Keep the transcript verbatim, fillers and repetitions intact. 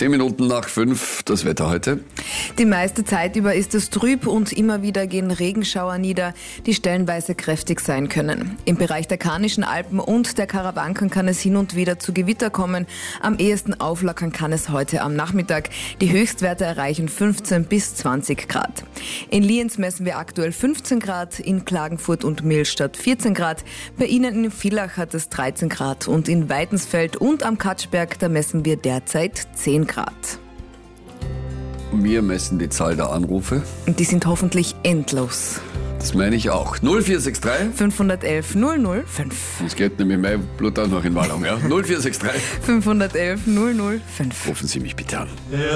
Zehn Minuten nach fünf, das Wetter heute. Die meiste Zeit über ist es trüb und immer wieder gehen Regenschauer nieder, die stellenweise kräftig sein können. Im Bereich der Karnischen Alpen und der Karawanken kann es hin und wieder zu Gewitter kommen. Am ehesten auflockern kann es heute am Nachmittag. Die Höchstwerte erreichen fünfzehn bis zwanzig Grad. In Lienz messen wir aktuell fünfzehn Grad, in Klagenfurt und Millstatt vierzehn Grad. Bei Ihnen in Villach hat es dreizehn Grad und in Weidensfeld und am Katschberg, da messen wir derzeit zehn Grad. Wir messen die Zahl der Anrufe. Und die sind hoffentlich endlos. Das meine ich auch. null vier sechs drei. fünfhundertelf null null fünf. Sonst geht nämlich mein Blut auch noch in Wallung. Ja? null vier sechs drei. fünfhundertelf null null fünf. Rufen Sie mich bitte an.